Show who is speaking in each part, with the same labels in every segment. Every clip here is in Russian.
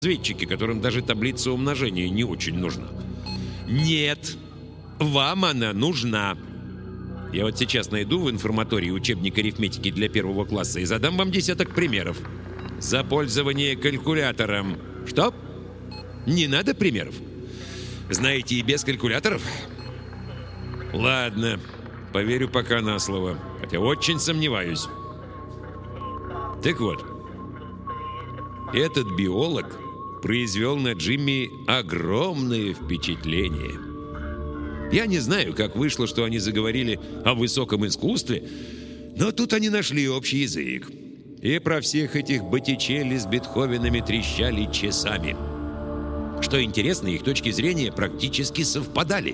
Speaker 1: разведчики, которым даже таблица умножения не очень нужна. Нет, вам она нужна. Я вот сейчас найду в информатории учебник арифметики для 1 класса и задам вам десяток примеров. За пользование калькулятором. Что? Не надо примеров? Знаете и без калькуляторов? Ладно, поверю пока на слово, хотя очень сомневаюсь. Так вот, этот биолог произвел на Джимми огромное впечатление. Я не знаю, как вышло, что они заговорили о высоком искусстве, но тут они нашли общий язык. И про всех этих Боттичелли с Бетховенами трещали часами. Что интересно, их точки зрения практически совпадали.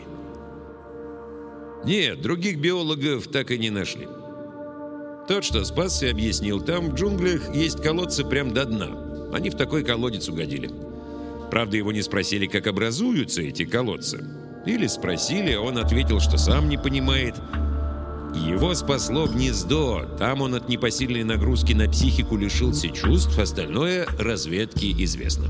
Speaker 1: Нет, других биологов так и не нашли. Тот, что спасся, объяснил, там в джунглях есть колодцы прям до дна. Они в такой колодец угодили. Правда, его не спросили, как образуются эти колодцы. Или спросили, а он ответил, что сам не понимает. Его спасло гнездо. Там он от непосильной нагрузки на психику лишился чувств, остальное разведке известно.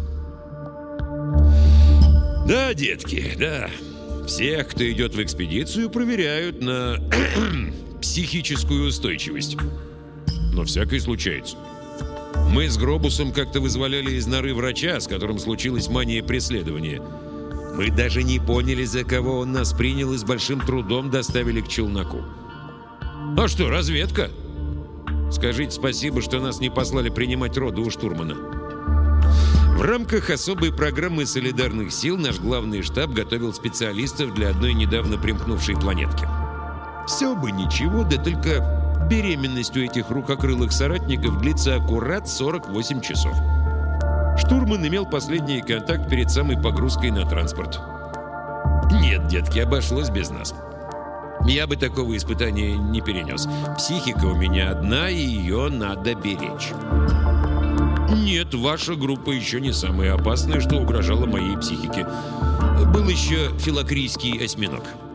Speaker 1: Да, детки, да. Всех, кто идет в экспедицию, проверяют на психическую устойчивость. Но всякое случается. Мы с Гробусом как-то вызволяли из норы врача, с которым случилась мания преследования. Мы даже не поняли, за кого он нас принял, и с большим трудом доставили к челноку. А что, разведка? Скажите спасибо, что нас не послали принимать роды у штурмана. В рамках особой программы солидарных сил наш главный штаб готовил специалистов для одной недавно примкнувшей планетки. Все бы ничего, да только беременность у этих рукокрылых соратников длится аккурат 48 часов. Штурман имел последний контакт перед самой погрузкой на транспорт. Нет, детки, обошлось без нас. Я бы такого испытания не перенес. Психика у меня одна, и ее надо беречь. Нет, ваша группа еще не самая опасная, что угрожало моей психике. Был еще филокрийский осьминог.